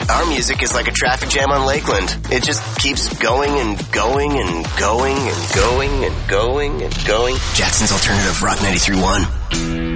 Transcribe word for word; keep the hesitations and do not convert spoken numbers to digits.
Our music is like a traffic jam on Lakeland. It just keeps going and going and going and going and going and going. Jackson's Alternative Rock ninety-three point one.